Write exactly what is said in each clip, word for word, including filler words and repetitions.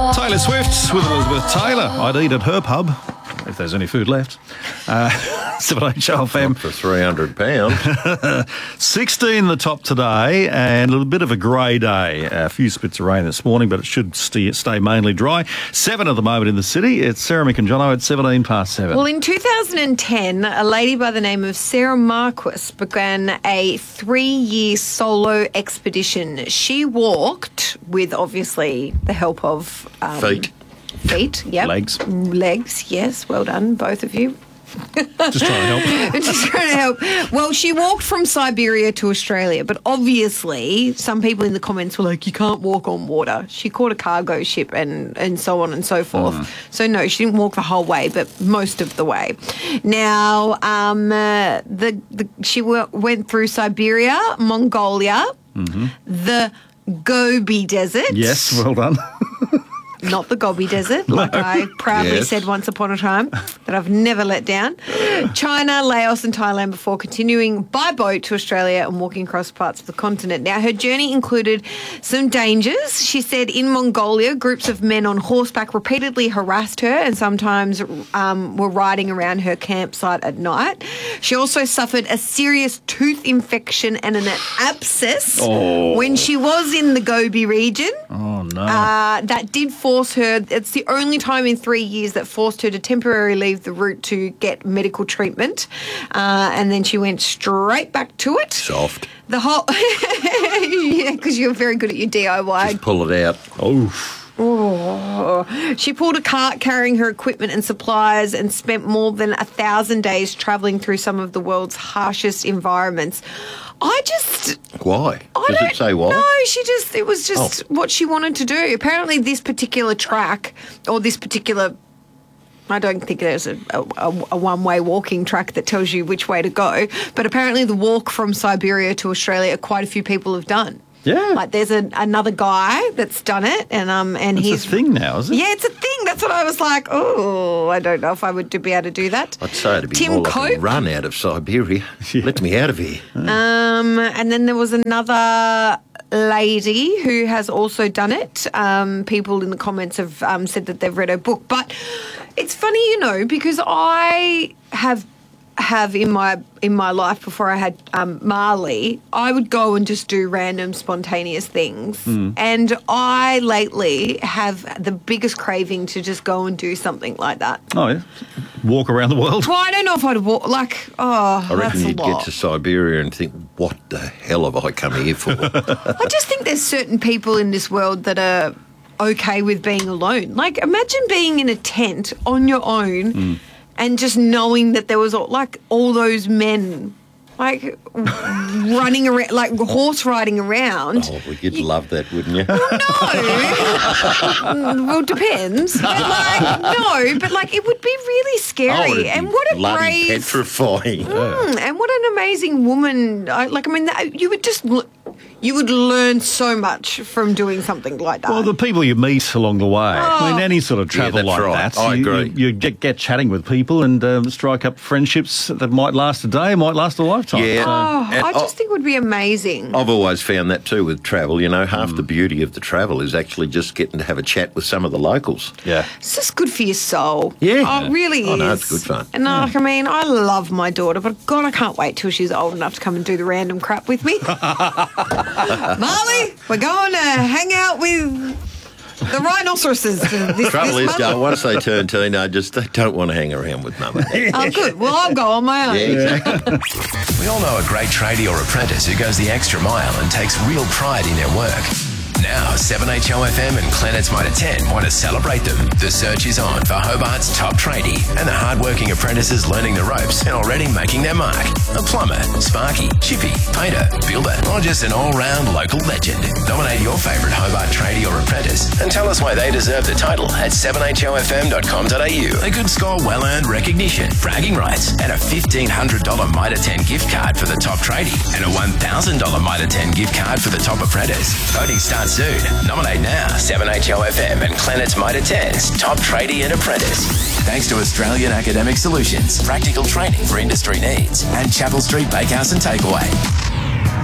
Taylor Swift with Elizabeth Taylor. I'd eat at her pub, if there's any food left. Uh, seven H O F M. For three hundred pounds. sixteen the top today, and a bit of a grey day. A few spits of rain this morning, but it should stay, stay mainly dry. Seven at the moment in the city. It's Sarah McInjono at seventeen past seven. Well, in two thousand ten, a lady by the name of Sarah Marquis began a three-year solo expedition. She walked with, obviously, the help of... Um, Feet. Feet, yep. Legs. Legs, yes. Well done, both of you. Just trying to help. Just trying to help. Well, she walked from Siberia to Australia, but obviously some people in the comments were like, you can't walk on water. She caught a cargo ship and, and so on and so forth. Mm. So, no, she didn't walk the whole way, but most of the way. Now, um, uh, the, the she w- went through Siberia, Mongolia, mm-hmm. the Gobi Desert. Yes, well done. Not the Gobi Desert, like no. I proudly yes. said once upon a time, that I've never let down. China, Laos and Thailand before continuing by boat to Australia and walking across parts of the continent. Now, her journey included some dangers. She said in Mongolia, groups of men on horseback repeatedly harassed her and sometimes um, were riding around her campsite at night. She also suffered a serious tooth infection and an abscess oh. when she was in the Gobi region. Oh, no. Uh, that did force her, it's the only time in three years that forced her to temporarily leave the route to get medical treatment. Uh, and then she went straight back to it. Soft. The whole, yeah, because you're very good at your D I Y. Just pull it out. Oh. Oh. She pulled a cart carrying her equipment and supplies and spent more than a thousand days travelling through some of the world's harshest environments. I just... Why? I Does don't it say why? No, she just... It was just oh. what she wanted to do. Apparently this particular track, or this particular... I don't think there's a, a, a one-way walking track that tells you which way to go, but apparently the walk from Siberia to Australia, quite a few people have done. Yeah. Like there's a, another guy that's done it, and um and it's he's a thing now, is it? Yeah, it's a thing. That's what I was like. Oh, I don't know if I would be able to do that. I'd say it'd be Tim more like Cope. a run out of Siberia. Yeah. Let me out of here. Um, and then there was another lady who has also done it. Um, people in the comments have um, said that they've read her book, but it's funny, you know, because I have. have in my in my life before I had um, Marley, I would go and just do random spontaneous things. Mm. And I lately have the biggest craving to just go and do something like that. Oh, yeah. Walk around the world? Well, I don't know if I'd walk, like, oh, I reckon that's you'd a lot. get to Siberia and think, what the hell have I come here for? I just think there's certain people in this world that are okay with being alone. Like, imagine being in a tent on your own mm. and just knowing that there was, all, like, all those men, like, running around, like, horse riding around. Oh, well, you'd you, love that, wouldn't you? Well, no. Well, it depends. But, like, no, but, like, it would be really scary. Oh, and what a bloody brave... petrifying. Mm, and what an amazing woman. I, like, I mean, that, you would just... You would learn so much from doing something like that. Well, the people you meet along the way. Oh. I mean, any sort of travel yeah, like right. that. I you, agree. You, you get, get chatting with people and um, strike up friendships that might last a day, might last a lifetime. Yeah. So. Oh, And I just I, think it would be amazing. I've always found that too with travel. You know, half Mm. the beauty of the travel is actually just getting to have a chat with some of the locals. Yeah. It's just good for your soul. Yeah. Oh, it really is. Oh, no, it's good fun. And, yeah. like, I mean, I love my daughter, but God, I can't wait till she's old enough to come and do the random crap with me. Molly, we're going to hang out with the rhinoceroses. This, Trouble this is, Joe, once they turn teenagers, they don't want to hang around with mum. Oh, good. Well, I'll go on my own. Yeah, exactly. We all know a great tradie or apprentice who goes the extra mile and takes real pride in their work. Now, seven H O F M and Planets Mitre ten want to celebrate them. The search is on for Hobart's top tradie and the hard-working apprentices learning the ropes and already making their mark. A plumber, sparky, chippy, painter, builder, or just an all-round local legend. Nominate your favourite Hobart tradie or apprentice and tell us why they deserve the title at seven h o f m dot com dot a u. They could score well-earned recognition, bragging rights, and a fifteen hundred dollars Mitre ten gift card for the top tradie and a one thousand dollars Mitre ten gift card for the top apprentice. Voting starts soon. Nominate now. seven H O F M and Planets Mitre ten's top tradie and apprentice. Thanks to Australian Academic Solutions, practical training for industry needs, and Chapel Street Bakehouse and Takeaway.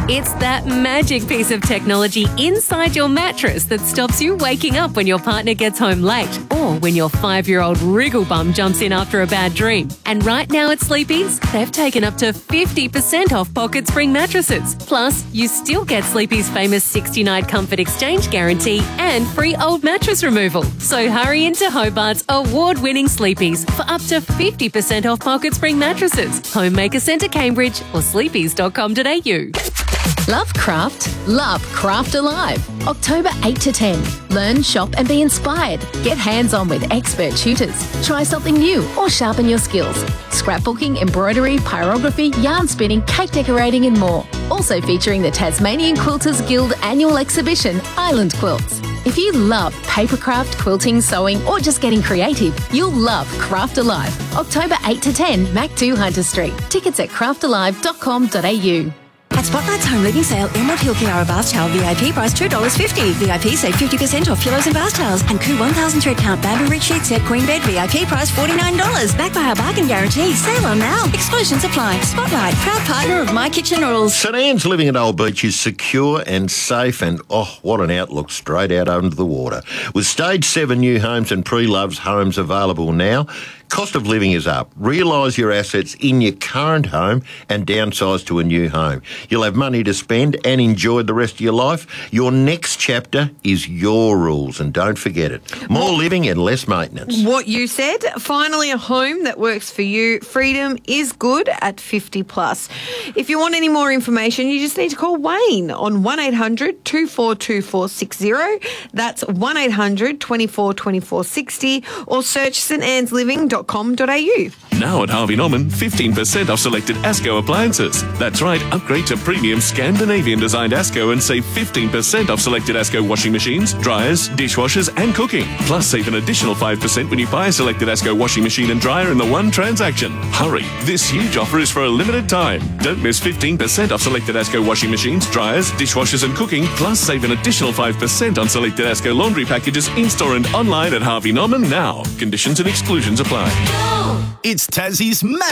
It's that magic piece of technology inside your mattress that stops you waking up when your partner gets home late or when your five-year-old wriggle bum jumps in after a bad dream. And right now at Sleepy's, they've taken up to fifty percent off Pocket Spring mattresses. Plus, you still get Sleepy's famous sixty-night comfort exchange guarantee and free old mattress removal. So hurry into Hobart's award-winning Sleepy's for up to fifty percent off Pocket Spring mattresses. Homemaker Centre Cambridge or sleepies dot com dot a u. Love craft? Love Craft Alive. October eighth to ten. Learn, shop and be inspired. Get hands-on with expert tutors. Try something new or sharpen your skills. Scrapbooking, embroidery, pyrography, yarn spinning, cake decorating and more. Also featuring the Tasmanian Quilters Guild annual exhibition, Island Quilts. If you love papercraft, quilting, sewing or just getting creative, you'll love Craft Alive. October eighth to ten, Mac two Hunter Street. Tickets at craft alive dot com dot a u. At Spotlight's Home Living Sale, Emerald Hill Kiara Bath Towel V I P price two dollars fifty. V I P save fifty percent off pillows and bath towels. And Koo one thousand thread count bamboo rich sheet set queen bed V I P price forty-nine dollars. Backed by our bargain guarantee. Sale on now. Exclusions apply. Spotlight, proud partner of My Kitchen Rules. St Anne's living at Old Beach is secure and safe, and oh, what an outlook straight out under the water. With Stage seven new homes and pre-loves homes available now, cost of living is up. Realise your assets in your current home and downsize to a new home. You'll have money to spend and enjoy the rest of your life. Your next chapter is your rules, and don't forget it. More living and less maintenance. What you said. Finally, a home that works for you. Freedom is good at fifty plus. If you want any more information, you just need to call Wayne on one eight hundred two four two four six zero. That's one eight hundred two four two four six zero, or search st annes living dot com dot a u. Now at Harvey Norman, fifteen percent off selected Asco appliances. That's right, upgrade to premium Scandinavian designed Asco and save fifteen percent off selected Asco washing machines, dryers, dishwashers and cooking. Plus save an additional five percent when you buy a selected Asco washing machine and dryer in the one transaction. Hurry, this huge offer is for a limited time. Don't miss fifteen percent off selected Asco washing machines, dryers, dishwashers and cooking. Plus save an additional five percent on selected Asco laundry packages in-store and online at Harvey Norman now. Conditions and exclusions apply. It's Tassie's Massive